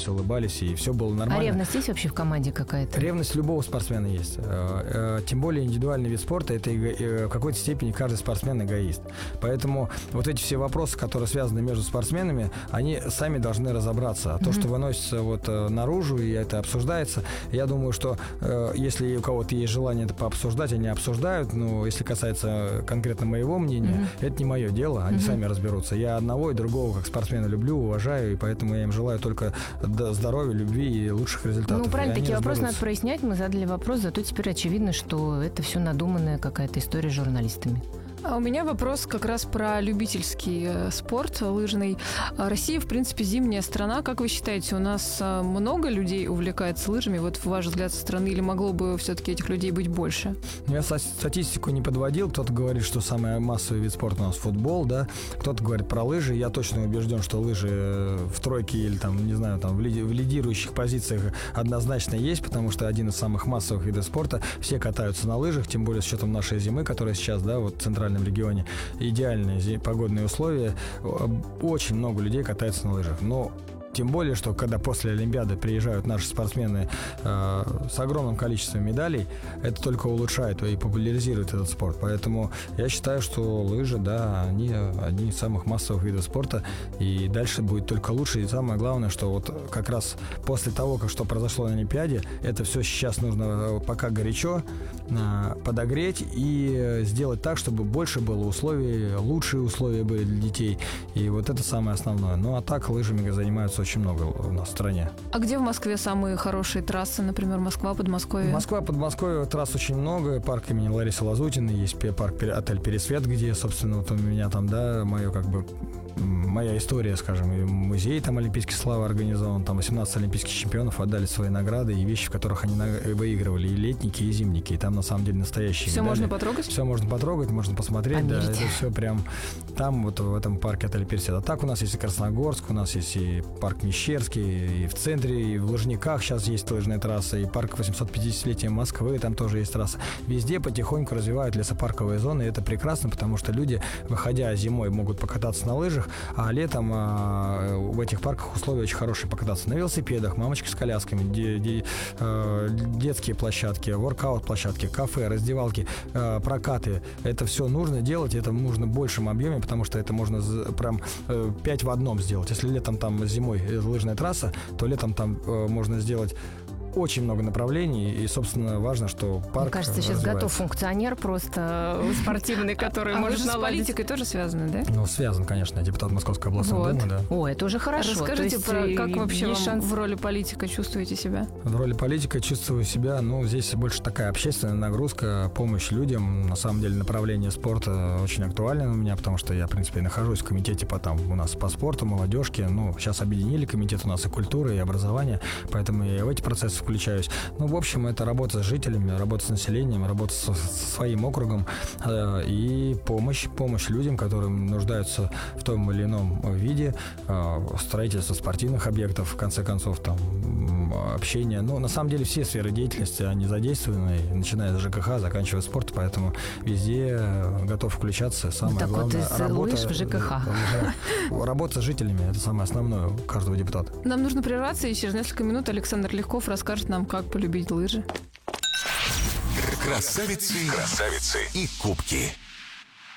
радовались, улыбались, и все было нормально. А ревность есть вообще в команде какая-то? Ревность любого спортсмена есть. Тем более индивидуальный вид спорта, это в какой-то степени каждый спортсмен эгоист. Поэтому вот эти все вопросы, которые связаны между спортсменами, они сами должны разобраться. А то, что выносится вот наружу, и это обсуждается, я думаю, что если у кого-то есть желание это пообсуждать, они обсуждают. Но если касается конкретно моего мнения, это не мое дело, они сами разберутся. Я одного и другого как спортсмена люблю, уважаю, и поэтому я им желаю только здоровья, любви и лучших результатов. Ну, правильно, такие вопросы надо прояснять. Мы задали вопрос, зато теперь очевидно, что это все надуманная какая-то история с журналистами. А у меня вопрос как раз про любительский спорт лыжный. Россия, в принципе, зимняя страна. Как вы считаете, у нас много людей увлекается лыжами? Вот ваш взгляд со стороны, или могло бы все-таки этих людей быть больше? Я статистику не подводил. Кто-то говорит, что самый массовый вид спорта у нас футбол, да. Кто-то говорит про лыжи. Я точно убежден, что лыжи в тройке или там, не знаю, там в лидирующих позициях однозначно есть, потому что один из самых массовых видов спорта. Все катаются на лыжах, тем более с учетом нашей зимы, которая сейчас, да, вот центральная регионе идеальные погодные условия, очень много людей катается на лыжах. Но тем более, что когда после Олимпиады приезжают наши спортсмены с огромным количеством медалей, это только улучшает и популяризирует этот спорт. Поэтому я считаю, что лыжи, да, они одни из самых массовых видов спорта, и дальше будет только лучше. И самое главное, что вот как раз после того, что произошло на Олимпиаде, это все сейчас нужно пока горячо подогреть и сделать так, чтобы больше было условий, лучшие условия были для детей. И вот это самое основное. Ну а так лыжами занимаются очень много у нас в стране. А где в Москве самые хорошие трассы, например, Москва, Подмосковье? Москва, Подмосковье, трасс очень много. Парк имени Ларисы Лазутиной, есть парк отель «Пересвет», где, собственно, вот у меня там, да, моя история, скажем, и музей там олимпийской славы организован, там 18 олимпийских чемпионов отдали свои награды и вещи, в которых они выигрывали, и летники, и зимники, и там на самом деле настоящие все медали. Можно потрогать? Все можно потрогать, можно посмотреть, да, это все прям там, вот в этом парке отель «Пересвет». А так у нас есть и Красногорск, у нас есть и парк Мещерский, и в центре, и в Лужниках сейчас есть лыжная трасса, и парк 850-летия Москвы, там тоже есть трасса. Везде потихоньку развивают лесопарковые зоны, и это прекрасно, потому что люди, выходя зимой, могут покататься на лыжах, а летом в этих парках условия очень хорошие покататься на велосипедах, мамочки с колясками, детские площадки, воркаут-площадки, кафе, раздевалки, прокаты. Это все нужно делать, это нужно в большем объеме, потому что это можно прям 5 в одном сделать. Если летом там зимой лыжная трасса, то летом там можно сделать очень много направлений, и, собственно, важно, что парк. Мне кажется, сейчас готов функционер просто спортивный, который может наладить. С политикой тоже связаны, да? Ну, связан, конечно, депутат Московской областной думы, да. О, это уже хорошо. Расскажите, как вообще вам в роли политика чувствуете себя? В роли политика чувствую себя, здесь больше такая общественная нагрузка, помощь людям. На самом деле направление спорта очень актуально у меня, потому что я, в принципе, нахожусь в комитете у нас по спорту, молодежке. Сейчас объединили комитет у нас и культуры, и образования, поэтому я в эти процессы включаюсь. В общем, это работа с жителями, работа с населением, работа со своим округом и помощь людям, которые нуждаются в том или ином виде, строительство спортивных объектов, в конце концов, там, общение. На самом деле все сферы деятельности, они задействованы, начиная с ЖКХ, заканчивая спортом, поэтому везде готов включаться. Самое главное, работа в ЖКХ. Работа с жителями, это самое основное у каждого депутата. Нам нужно прерваться, и через несколько минут Александр Легков расскажет нам, как полюбить лыжи. Красавицы и кубки.